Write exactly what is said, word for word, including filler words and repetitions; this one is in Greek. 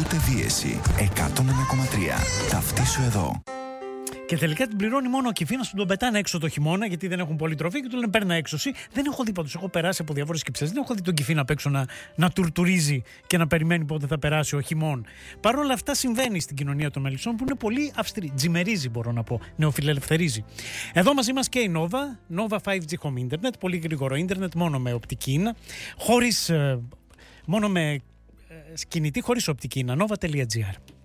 Πάντοτε Δίεση εκατόν ένα κόμμα τρία. Ταυτίσου εδώ. Και τελικά την πληρώνει μόνο ο Κιφίνας που τον πετάνε έξω το χειμώνα, γιατί δεν έχουν πολύ τροφή και του λένε παίρνα έξω. Δεν έχω δει πάντως, έχω περάσει από διάφορες σκεψές, δεν έχω δει τον Κιφίνα απ' έξω να, να τουρτουρίζει και να περιμένει πότε θα περάσει ο χειμών. Παρ' όλα αυτά συμβαίνει στην κοινωνία των μελισσών που είναι πολύ αυστηρή. Τζιμερίζει, μπορώ να πω, νεοφιλελευθερίζει. Εδώ μαζί μας και η Nova, Nova φάιβ τζι Home Internet, πολύ γρήγορο ίντερνετ, μόνο με οπτική ίνα, χωρίς, μόνο με κινητή, χωρίς οπτική ίνα, nova τελεία gr.